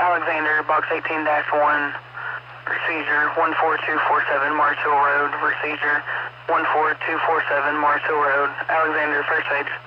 Alexander, box 18-1, procedure 14247 Mars Hill Road, procedure 14247 Mars Hill Road, Alexander, first stage.